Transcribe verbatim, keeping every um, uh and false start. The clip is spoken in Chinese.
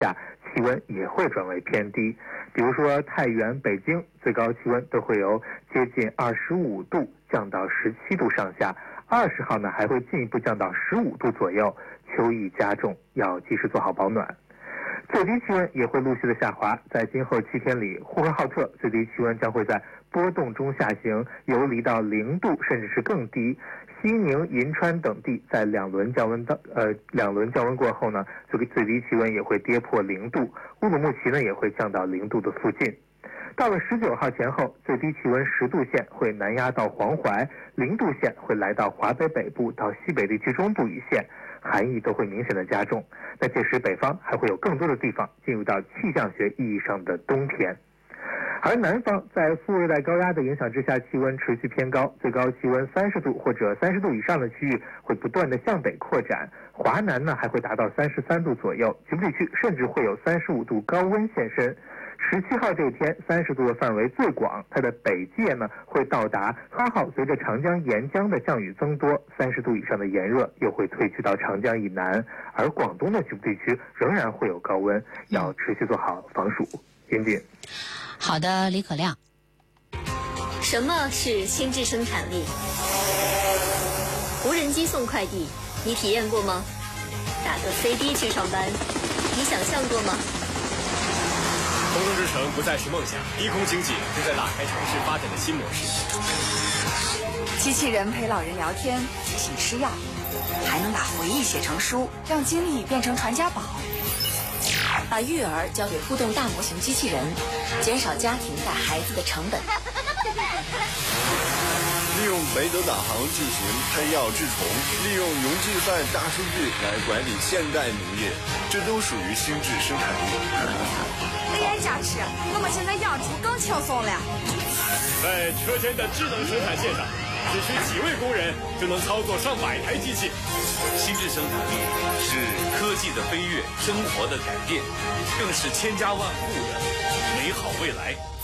下，气温也会转为偏低。比如说太原、北京最高气温都会由接近二十五度降到十七度上下，二十号呢还会进一步降到十五度左右，秋意加重，要及时做好保暖。最低气温也会陆续的下滑，在今后七天里，呼和浩特最低气温将会在波动中下行，游离到零度甚至是更低。西宁、银川等地在两轮降温到呃两轮降温过后呢，这个最低气温也会跌破零度，乌鲁木齐呢也会降到零度的附近。到了十九号前后，最低气温十度线会南压到黄淮，零度线会来到华北北部到西北地区中部一线，寒意都会明显的加重。那届时北方还会有更多的地方进入到气象学意义上的冬天。而南方在副热带高压的影响之下，气温持续偏高，最高气温三十度或者三十度以上的区域会不断的向北扩展，华南呢还会达到三十三度左右，局部地区甚至会有三十五度高温现身。十七号这一天，三十度的范围最广，它的北界呢会到达八号，随着长江沿江的降雨增多，三十度以上的炎热又会退去到长江以南，而广东的局部地区仍然会有高温，要持续做好防暑。云锦。 好的，李可亮。 什么是心智生产力？无人机送快递，你体验过吗？打个飞的去上班，你想象过吗？ 空中之城不再是梦想，低空经济正在打开城市发展的新模式。 机器人陪老人聊天，提醒吃药，还能把回忆写成书，让经历变成传家宝。 把育儿交给互动大模型机器人，减少家庭带孩子的成本。 利用梅德导航进行喷药治虫，利用云计算大数据来管理现代农业，这都属于心智生产力。 A I 加持，我们现在养猪更轻松了。 在车间的智能生产线上，只需几位工人就能操作上百台机器。 心智生产力是科技的飞跃，生活的改变，更是千家万户的美好未来。